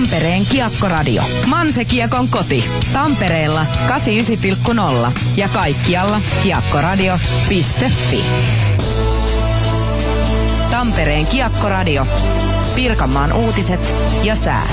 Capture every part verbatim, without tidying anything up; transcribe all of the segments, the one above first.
Tampereen Kiekkoradio. Manse Kiekon koti. Tampereella kahdeksankymmentäyhdeksän pilkku nolla ja kaikkialla kiekkoradio piste fi. Tampereen Kiekkoradio. Pirkanmaan uutiset ja sää.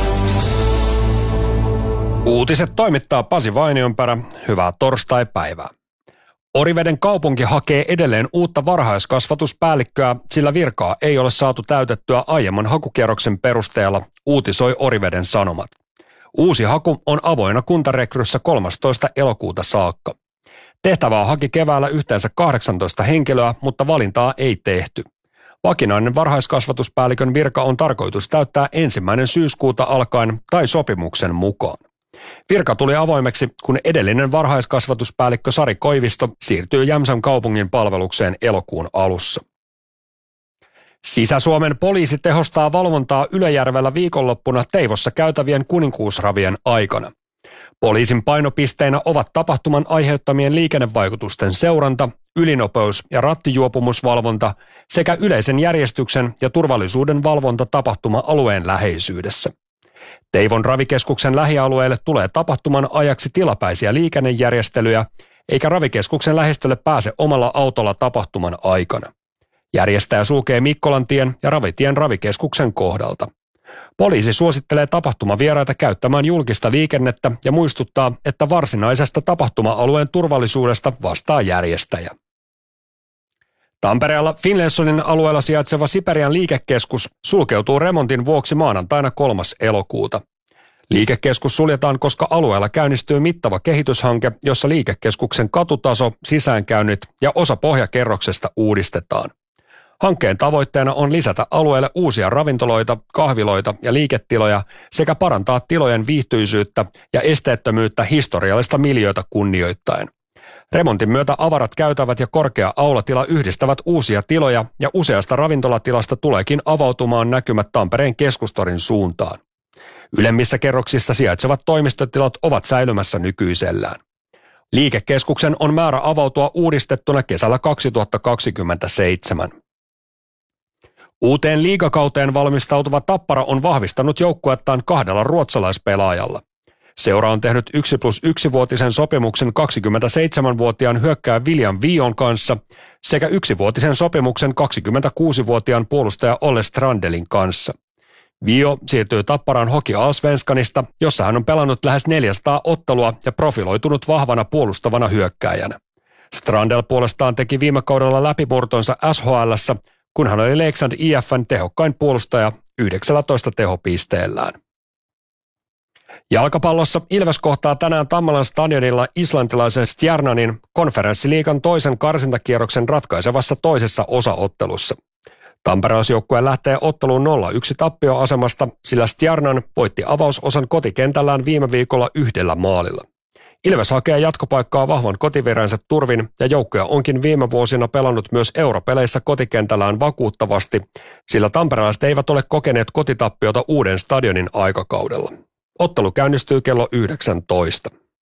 Uutiset toimittaa Pasi Vainionperä. Hyvää torstaipäivää. Oriveden kaupunki hakee edelleen uutta varhaiskasvatuspäällikköä, sillä virkaa ei ole saatu täytettyä aiemman hakukierroksen perusteella, uutisoi Oriveden Sanomat. Uusi haku on avoinna kuntarekryssä kolmastoista elokuuta saakka. Tehtävää haki keväällä yhteensä kahdeksantoista henkilöä, mutta valintaa ei tehty. Vakinainen varhaiskasvatuspäällikön virka on tarkoitus täyttää ensimmäinen syyskuuta alkaen tai sopimuksen mukaan. Virka tuli avoimeksi, kun edellinen varhaiskasvatuspäällikkö Sari Koivisto siirtyy Jämsän kaupungin palvelukseen elokuun alussa. Sisä-Suomen poliisi tehostaa valvontaa Ylöjärvellä viikonloppuna Teivossa käytävien kuninkuusravien aikana. Poliisin painopisteinä ovat tapahtuman aiheuttamien liikennevaikutusten seuranta, ylinopeus- ja rattijuopumusvalvonta sekä yleisen järjestyksen ja turvallisuuden valvonta tapahtuma-alueen läheisyydessä. Teivon ravikeskuksen lähialueelle tulee tapahtuman ajaksi tilapäisiä liikennejärjestelyjä, eikä ravikeskuksen lähistölle pääse omalla autolla tapahtuman aikana. Järjestäjä sulkee Mikkolantien ja Ravitien ravikeskuksen kohdalta. Poliisi suosittelee tapahtumavieraita käyttämään julkista liikennettä ja muistuttaa, että varsinaisesta tapahtuma-alueen turvallisuudesta vastaa järjestäjä. Tampereella Finlaysonin alueella sijaitseva Siperian liikekeskus sulkeutuu remontin vuoksi maanantaina kolmas elokuuta. Liikekeskus suljetaan, koska alueella käynnistyy mittava kehityshanke, jossa liikekeskuksen katutaso, sisäänkäynnit ja osa pohjakerroksesta uudistetaan. Hankkeen tavoitteena on lisätä alueelle uusia ravintoloita, kahviloita ja liiketiloja sekä parantaa tilojen viihtyisyyttä ja esteettömyyttä historiallista miljöötä kunnioittaen. Remontin myötä avarat käytävät ja korkea aulatila yhdistävät uusia tiloja ja useasta ravintolatilasta tuleekin avautumaan näkymät Tampereen keskustorin suuntaan. Ylemmissä kerroksissa sijaitsevat toimistotilat ovat säilymässä nykyisellään. Liikekeskuksen on määrä avautua uudistettuna kesällä kaksituhattakaksikymmentäseitsemän. Uuteen liigakauteen valmistautuva Tappara on vahvistanut joukkuettaan kahdella ruotsalaispelaajalla. Seura on tehnyt yksi plus yksi-vuotisen sopimuksen kaksikymmentäseitsemänvuotiaan hyökkääjä William Vion kanssa sekä yksivuotisen sopimuksen kaksikymmentäkuusivuotiaan puolustaja Olle Strandelin kanssa. Vio siirtyy Tapparaan Hockey Allsvenskanista, jossa hän on pelannut lähes neljäsataa ottelua ja profiloitunut vahvana puolustavana hyökkääjänä. Strandel puolestaan teki viime kaudella läpimurtonsa S H L:ssä, kun hän oli Leksand I F:n tehokkain puolustaja yhdeksäntoista tehopisteellään. Jalkapallossa Ilves kohtaa tänään Tammelan stadionilla islantilaisen Stjarnanin konferenssiliigan toisen karsintakierroksen ratkaisevassa toisessa osaottelussa. Tamperelaisjoukkue lähtee otteluun nolla yksi tappioasemasta, sillä Stjarnan voitti avausosan kotikentällään viime viikolla yhdellä maalilla. Ilves hakee jatkopaikkaa vahvan kotivireensä turvin ja joukkue onkin viime vuosina pelannut myös europeleissä kotikentällään vakuuttavasti, sillä tamperelaiset eivät ole kokeneet kotitappiota uuden stadionin aikakaudella. Ottelu käynnistyy kello yhdeksäntoista.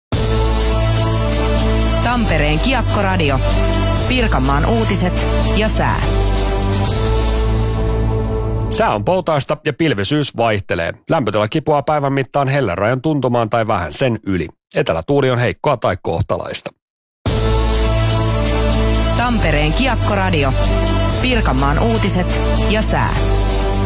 Tampereen Kiekkoradio. Pirkanmaan uutiset ja sää. Sää on poutaista ja pilvisyys vaihtelee. Lämpötila kipuaa päivän mittaan hellenrajan tuntumaan tai vähän sen yli. Etelätuuli on heikkoa tai kohtalaista. Tampereen Kiekkoradio. Pirkanmaan uutiset ja sää.